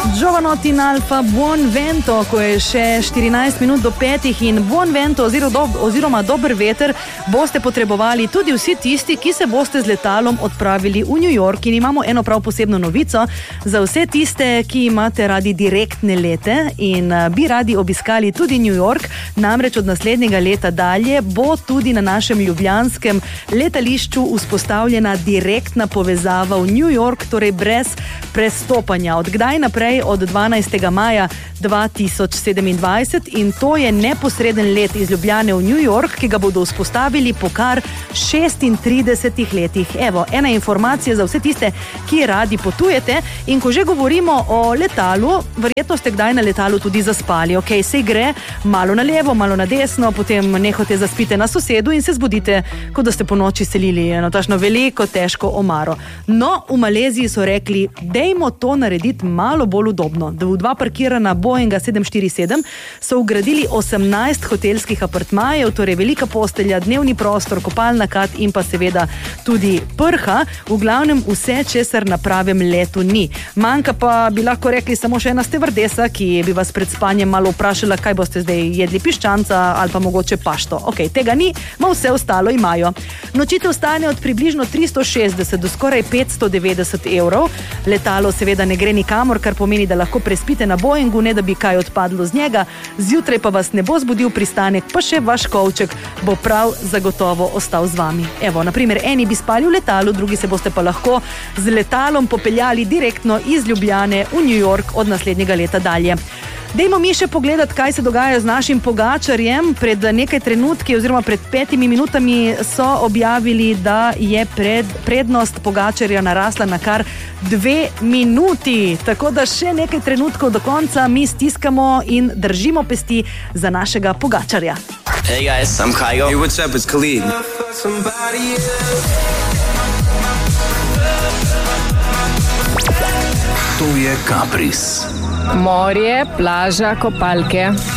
Giovanotti in Alfa, buon vento, ko je še 14 minut do 5 in buon vento oziroma dober veter boste potrebovali tudi vsi tisti, ki se boste z letalom odpravili v New York. In imamo eno prav posebno novico za vse tiste, ki imate radi direktne lete in bi radi obiskali tudi New York. Namreč od naslednjega leta dalje bo tudi na našem ljubljanskem letališču vzpostavljena direktna povezava v New York, torej brez prestopanja. Od kdaj naprej? Od 12. maja 2027 in to je neposreden let iz Ljubljane v New York, ki ga bodo vzpostavili po kar 36 letih. Evo, ena informacija za vse tiste, ki radi potujete in ko že govorimo o letalu, verjetno ste kdaj na letalu tudi zaspali. Ok, se gre malo na levo, malo na desno, potem nehote zaspite na sosedu in se zbudite, kot da ste po noči selili eno tašno veliko, težko omaro. No, v Maleziji so rekli, dejmo to narediti malo bolj udobno. Da v dva parkirana Boeinga 747 so ugradili 18 hotelskih apartmajev, torej velika postelja, dnevni prostor, kopalna kat in pa seveda tudi prha. V glavnem vse, česar na pravem letu ni. Manjka pa bi lahko rekli samo še ena stevardesa, ki bi vas pred spanjem malo vprašala, kaj boste zdaj jedli, piščanca ali pa mogoče pašto. Ok, tega ni, ma vse ostalo imajo. Nočitev stane od približno 360 do skoraj 590 evrov. Letalo seveda ne gre nikamor, kar pomeni, da lahko prespite na Boeingu, ne da bi kaj odpadlo z njega, zjutraj pa vas ne bo zbudil pristanek, pa še vaš kovček bo prav zagotovo ostal z vami. Evo, naprimer, eni bi spali v letalu, drugi se boste pa lahko z letalom popeljali direktno iz Ljubljane v New York od naslednjega leta dalje. Dejmo mi še pogledati, kaj se dogaja z našim Pogačarjem. Pred nekaj trenutki oziroma pred 5 minutami so objavili, da je prednost Pogačarja narasla na kar 2 minuti. Tako da še nekaj trenutkov do konca mi stiskamo in držimo pesti za našega Pogačarja. Hey guys, I'm Kygo. Hey, what's up? It's Khalid. To je Kapris. Morje, plaža, kopalke.